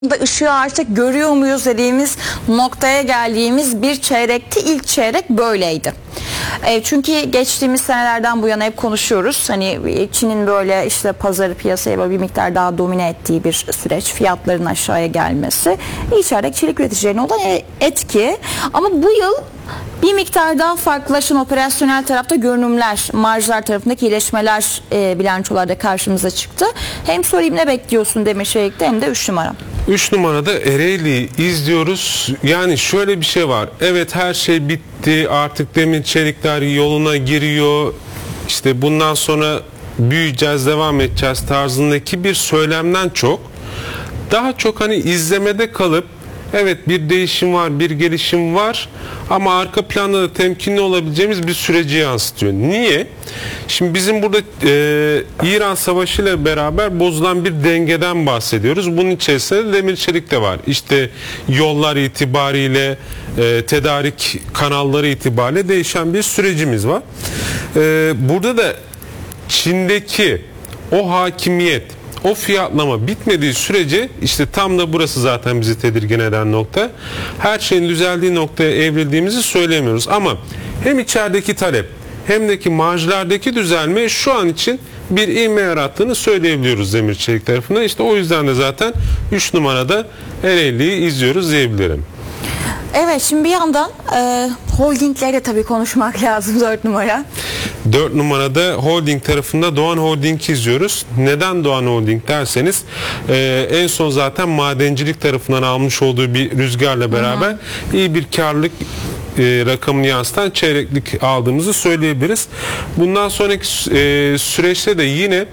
da ışığı artık görüyor muyuz dediğimiz noktaya geldiğimiz bir çeyrekti. İlk çeyrek böyleydi. Çünkü geçtiğimiz senelerden bu yana hep konuşuyoruz. Hani Çin'in böyle işte pazarı, piyasayı böyle bir miktar daha domine ettiği bir süreç. Fiyatların aşağıya gelmesi. İlk çeyrek çelik üreticilerine olan etki. Ama bu yıl bir miktar daha farklılaşan operasyonel tarafta görünümler, marjlar tarafındaki iyileşmeler bilançolarda karşımıza çıktı. Hem sorayım ne bekliyorsun Demir Çelik'te hem de 3 numara. 3 numarada Ereğli'yi izliyoruz. Yani şöyle bir şey var. Evet, her şey bitti. Artık demir çelikler yoluna giriyor. İşte bundan sonra büyüyeceğiz, devam edeceğiz tarzındaki bir söylemden çok, daha çok hani izlemede kalıp evet bir değişim var, bir gelişim var ama arka planda da temkinli olabileceğimiz bir süreci yansıtıyor. Niye? Şimdi bizim burada İran Savaşı ile beraber bozulan bir dengeden bahsediyoruz. Bunun içerisinde de demir çelik de var. İşte yollar itibariyle, tedarik kanalları itibariyle değişen bir sürecimiz var. Burada da Çin'deki o hakimiyet, o fiyatlama bitmediği sürece işte tam da burası zaten bizi tedirgin eden nokta. Her şeyin düzeldiği noktaya evrildiğimizi söylemiyoruz ama hem içerideki talep hem de ki marjlardaki düzelme şu an için bir ivme yarattığını söyleyebiliyoruz demir çelik tarafında. İşte o yüzden de zaten 3 numarada Ereğli'yi izliyoruz diyebilirim. Evet, şimdi bir yandan holdingleri de tabii konuşmak lazım 4 numara. 4 numarada holding tarafında Doğan Holding izliyoruz. Neden Doğan Holding derseniz en son zaten madencilik tarafından almış olduğu bir rüzgarla beraber iyi bir karlılık rakamını yansıtan çeyreklik aldığımızı söyleyebiliriz. Bundan sonraki süreçte de yine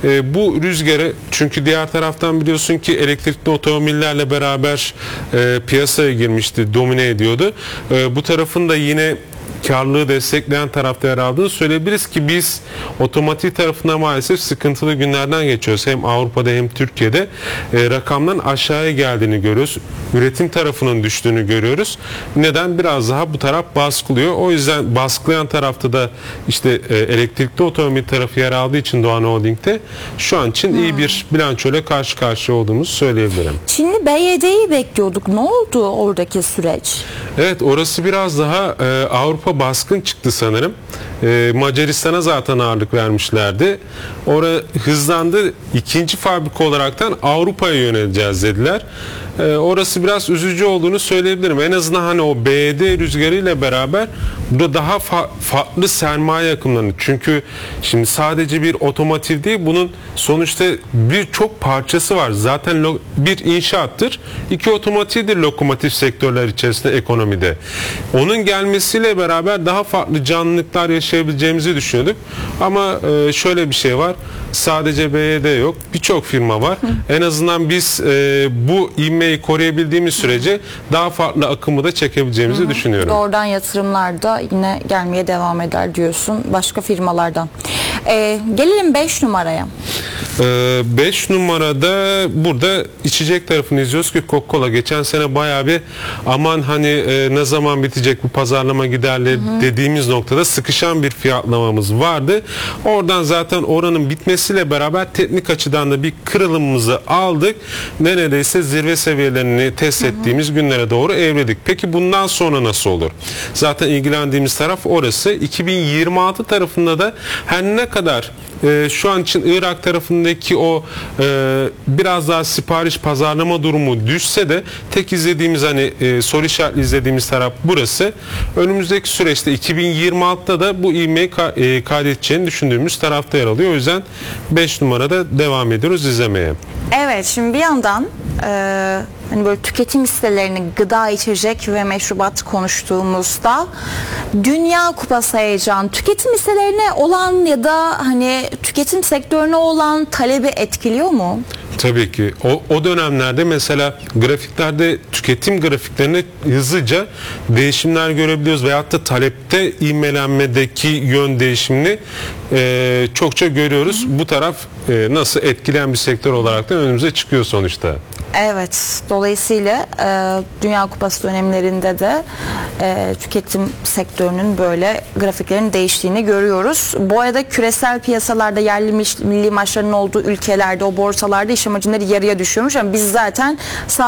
bu rüzgarı, çünkü diğer taraftan biliyorsun ki elektrikli otomobillerle beraber piyasaya girmişti, domine ediyordu. Bu tarafın da yine karlılığı destekleyen tarafta yer aldığını söyleyebiliriz ki biz otomotiv tarafında maalesef sıkıntılı günlerden geçiyoruz. Hem Avrupa'da hem Türkiye'de rakamların aşağıya geldiğini görüyoruz. Üretim tarafının düştüğünü görüyoruz. Neden? Biraz daha bu taraf baskılıyor. O yüzden baskılayan tarafta da işte elektrikli otomobil tarafı yer aldığı için Doğan Holding'de şu an için iyi bir bilançoyla karşı karşıya olduğumuzu söyleyebilirim. Çinli BYD'yi bekliyorduk. Ne oldu oradaki süreç? Evet, orası biraz daha Avrupa baskın çıktı sanırım. Macaristan'a zaten ağırlık vermişlerdi. Orada hızlandı. İkinci fabrika olaraktan Avrupa'ya yöneleceğiz dediler. Orası biraz üzücü olduğunu söyleyebilirim. En azından hani o BD rüzgarıyla beraber burada daha farklı sermaye akımlarını. Çünkü şimdi sadece bir otomotiv değil, bunun sonuçta birçok parçası var. Zaten bir inşaattır, iki otomotivdir lokomotif sektörler içerisinde ekonomide. Onun gelmesiyle beraber daha farklı canlılıklar yaşayabileceğimizi düşünüyorduk. Ama şöyle bir şey var. Sadece BYD yok. Birçok firma var. En azından biz bu ivmeyi koruyabildiğimiz sürece daha farklı akımı da çekebileceğimizi düşünüyorum. Doğrudan yatırımlar da yine gelmeye devam eder diyorsun başka firmalardan. Gelelim 5 numaraya. 5 numarada burada içecek tarafını izliyoruz ki Coca-Cola geçen sene bayağı bir aman hani ne zaman bitecek bu pazarlama giderleri dediğimiz noktada sıkışan bir fiyatlamamız vardı. Oradan zaten oranın bitmesiyle beraber teknik açıdan da bir kırılımımızı aldık. Neredeyse zirve seviyelerini test ettiğimiz günlere doğru evrildik. Peki bundan sonra nasıl olur? Zaten ilgilendiğimiz taraf orası. 2026 tarafında da her ne kadar şu an için Irak tarafındaki o biraz daha sipariş pazarlama durumu düşse de tek izlediğimiz hani soru işaretli izlediğimiz taraf burası. Önümüzdeki süreçte 2026'da da bu ivmeyi kaydedeceğini düşündüğümüz tarafta yer alıyor. O yüzden 5 numarada devam ediyoruz izlemeye. Evet, şimdi bir yandan hani böyle tüketim listelerini, gıda, içecek ve meşrubat konuştuğumuzda Dünya Kupası heyecanı tüketim listelerine olan ya da hani tüketim sektörüne olan talebi etkiliyor mu? Tabii ki. O dönemlerde mesela grafiklerde tüketim grafiklerine hızlıca değişimler görebiliyoruz veyahut da talepte ivmelenmedeki yön değişimini çokça görüyoruz. Bu taraf nasıl etkileyen bir sektör olarak da önümüze çıkıyor sonuçta. Evet, dolayısıyla Dünya Kupası dönemlerinde de tüketim sektörünün böyle grafiklerin değiştiğini görüyoruz. Bu arada küresel piyasalarda yerli milli maçların olduğu ülkelerde o borsalarda işlem hacimleri yarıya düşüyormuş ama biz zaten